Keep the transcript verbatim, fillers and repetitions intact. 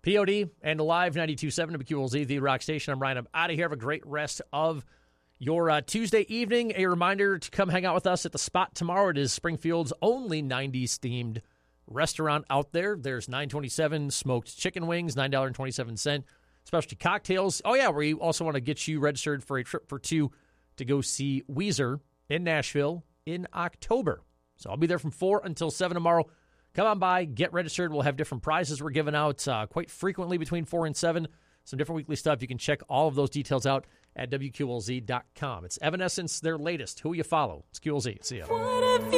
P O D and Alive ninety-two point seven W Q L Z, the Rock Station. I'm Ryan. I'm out of here. Have a great rest of your uh, Tuesday evening. A reminder to come hang out with us at the Spot tomorrow. It is Springfield's only nineties-themed restaurant out there. There's nine twenty-seven smoked chicken wings, nine dollars and twenty-seven cents. Specialty cocktails. Oh, yeah, we also want to get you registered for a trip for two to go see Weezer in Nashville in October. So I'll be there from four until seven tomorrow. Come on by, get registered. We'll have different prizes we're giving out uh, quite frequently between four and seven. Some different weekly stuff. You can check all of those details out at W Q L Z dot com. It's Evanescence, their latest. Who you follow? It's Q L Z. See ya.